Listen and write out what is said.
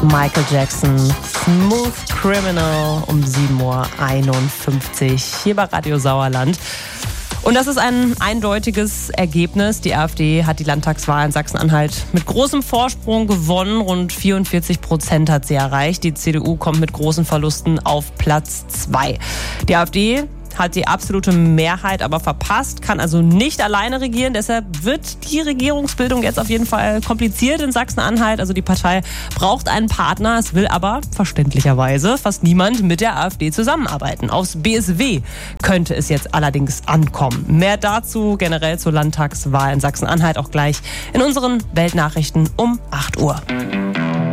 Michael Jackson, Smooth Criminal um 7:51 Uhr hier bei Radio Sauerland. Und das ist ein eindeutiges Ergebnis. Die AfD hat die Landtagswahl in Sachsen-Anhalt mit großem Vorsprung gewonnen. Rund 44% hat sie erreicht. Die CDU kommt mit großen Verlusten auf Platz 2. Die AfD hat die absolute Mehrheit aber verpasst, kann also nicht alleine regieren. Deshalb wird die Regierungsbildung jetzt auf jeden Fall kompliziert in Sachsen-Anhalt. Also die Partei braucht einen Partner. Es will aber verständlicherweise fast niemand mit der AfD zusammenarbeiten. Aufs BSW könnte es jetzt allerdings ankommen. Mehr dazu generell zur Landtagswahl in Sachsen-Anhalt auch gleich in unseren Weltnachrichten um 8 Uhr.